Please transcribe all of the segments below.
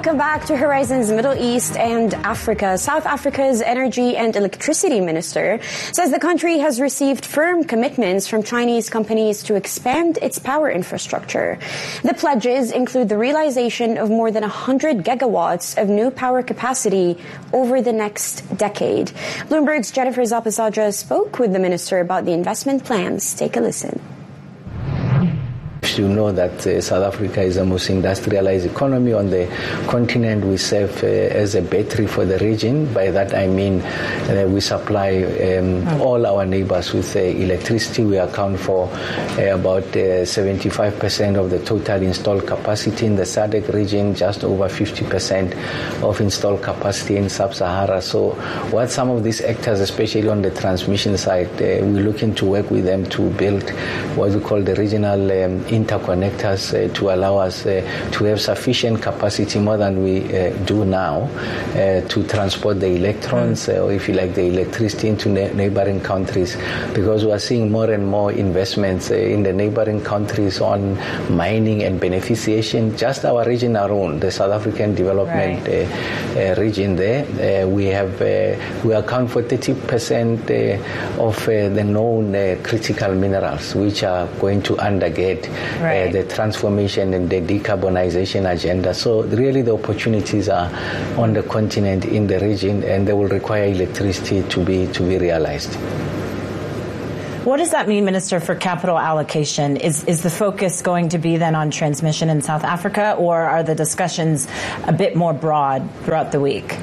Welcome back to Horizons Middle East and Africa. South Africa's Energy and Electricity Minister says the country has received firm commitments from Chinese companies to expand its power infrastructure. The pledges include the realization of more than 100 gigawatts of new power capacity over the next decade. Bloomberg's Jennifer Zapasaja spoke with the minister about the investment plans. Take a listen. You know that South Africa is the most industrialized economy on the continent. We serve as a battery for the region. By that I mean we supply all our neighbors with electricity. We account for about 75% of the total installed capacity in the SADC region, just over 50% of installed capacity in Sub-Sahara. So what some of these actors, especially on the transmission side, we're looking to work with them to build what we call the regional interconnectors to allow us to have sufficient capacity, more than we do now, to transport the electrons, or if you like, the electricity into neighboring countries, because we are seeing more and more investments in the neighboring countries on mining and beneficiation. Just our region alone, the South African Development region there, we account for 30% of the known critical minerals, which are going to undergate the transformation and the decarbonization agenda. So really the opportunities are on the continent, in the region, and they will require electricity to be realized. What does that mean, Minister, for capital allocation? Is the focus going to be then on transmission in South Africa, or are the discussions a bit more broad throughout the week?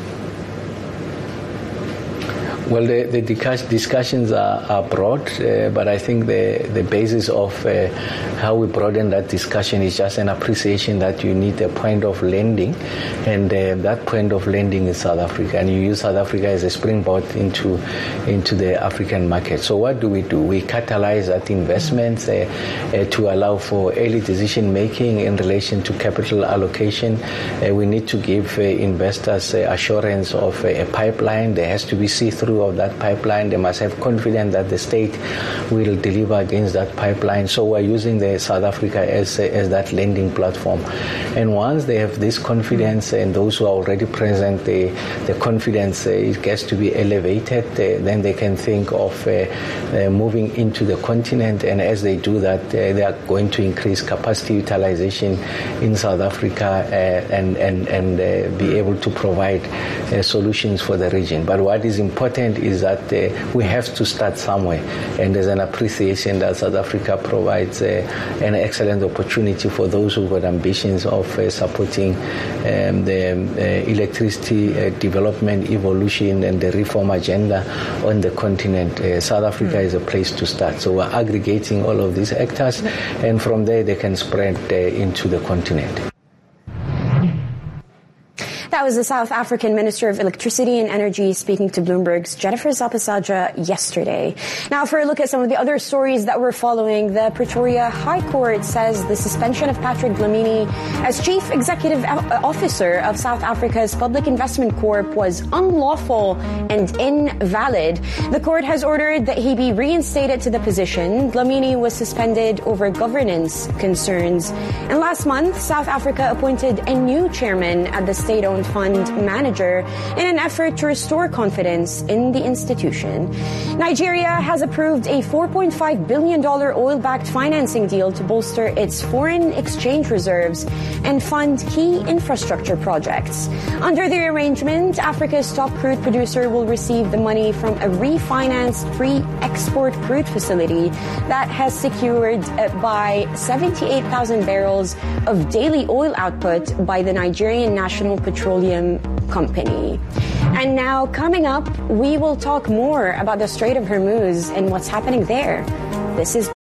Well, the discussions are broad, but I think the basis of how we broaden that discussion is just an appreciation that you need a point of landing, and that point of landing is South Africa, and you use South Africa as a springboard into the African market. So what do? We catalyze that investment to allow for early decision making in relation to capital allocation. We need to give investors assurance of a pipeline. There has to be see-through of that pipeline. They must have confidence that the state will deliver against that pipeline. So we're using the South Africa as that lending platform. And once they have this confidence, and those who are already present, the confidence it gets to be elevated, then they can think of moving into the continent. And as they do that, they are going to increase capacity utilization in South Africa and be able to provide solutions for the region. But what is important is that we have to start somewhere, and there's an appreciation that South Africa provides an excellent opportunity for those who've got ambitions of supporting the electricity development, evolution, and the reform agenda on the continent. South Africa is a place to start. So we're aggregating all of these actors, and from there they can spread into the continent. That was the South African Minister of Electricity and Energy speaking to Bloomberg's Jennifer Zapasaja yesterday. Now, for a look at some of the other stories that we're following, the Pretoria High Court says the suspension of Patrick Dlamini as Chief Executive Officer of South Africa's Public Investment Corp was unlawful and invalid. The court has ordered that he be reinstated to the position. Dlamini was suspended over governance concerns. And last month, South Africa appointed a new chairman at the state-owned fund manager in an effort to restore confidence in the institution. Nigeria has approved a $4.5 billion oil-backed financing deal to bolster its foreign exchange reserves and fund key infrastructure projects. Under the arrangement, Africa's top crude producer will receive the money from a refinanced pre-export crude facility that has secured by 78,000 barrels of daily oil output by the Nigerian National Petroleum Company. And now, coming up, we will talk more about the Strait of Hormuz and what's happening there. This is